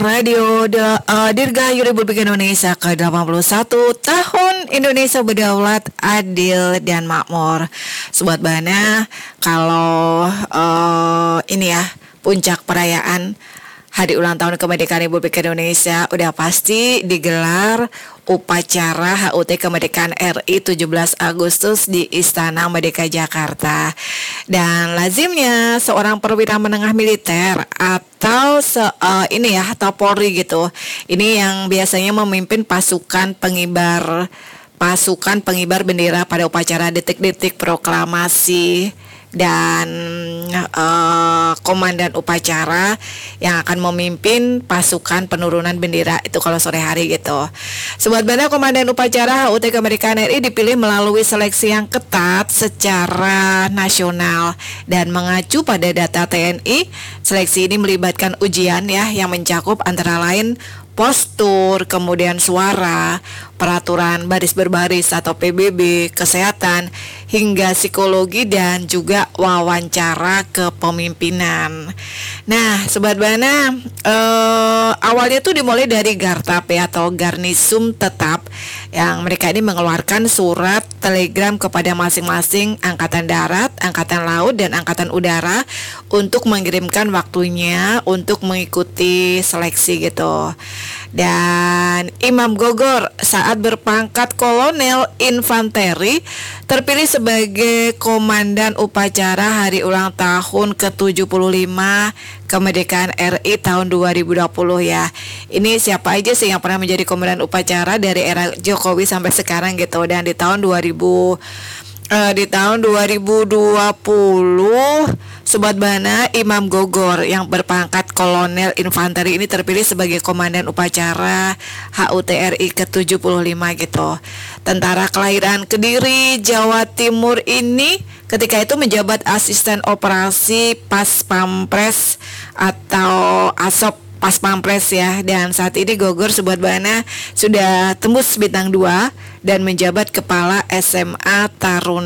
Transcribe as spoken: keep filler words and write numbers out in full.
Radio da, uh, Dirgahayu Republik Indonesia ke delapan puluh satu tahun Indonesia berdaulat, adil dan makmur. Sobat Bana, kalau uh, ini ya puncak perayaan hari ulang tahun kemerdekaan Republik Indonesia udah pasti digelar upacara H U T kemerdekaan R I tujuh belas Agustus di Istana Merdeka Jakarta. Dan lazimnya seorang perwira menengah militer atau se, uh, ini ya atau Polri gitu. Ini yang biasanya memimpin pasukan pengibar pasukan pengibar bendera pada upacara detik-detik proklamasi, dan uh, komandan upacara yang akan memimpin pasukan penurunan bendera itu kalau sore hari gitu. Sobat Bana, komandan upacara H U T kemerdekaan R I dipilih melalui seleksi yang ketat secara nasional dan mengacu pada data T N I. Seleksi ini melibatkan ujian ya yang mencakup antara lain postur, kemudian suara, peraturan baris berbaris atau P B B, kesehatan, hingga psikologi dan juga wawancara kepemimpinan. Nah, Sobat Bana, eh, awalnya tuh dimulai dari Gartap ya atau Garnisum Tetap, yang mereka ini mengeluarkan surat telegram kepada masing-masing angkatan darat, angkatan laut, dan angkatan udara untuk mengirimkan waktunya untuk mengikuti seleksi gitu. Dan Imam Gogor saat berpangkat kolonel infanteri terpilih sebagai komandan upacara hari ulang tahun ke tujuh puluh lima kemerdekaan R I tahun dua ribu dua puluh ya. Ini siapa aja sih yang pernah menjadi komandan upacara dari era Jokowi sampai sekarang gitu. Dan di tahun dua ribu uh, di tahun dua ribu dua puluh Sobat Bana, Imam Gogor yang berpangkat kolonel infanteri ini terpilih sebagai komandan upacara H U T R I ke tujuh puluh lima gitu. Tentara kelahiran Kediri, Jawa Timur ini ketika itu menjabat asisten operasi Pas Pampres atau ASOP Pas Pampres ya. Dan saat ini Gogor, Sobat Bana, sudah tembus bintang dua dan menjabat kepala S M A Taruna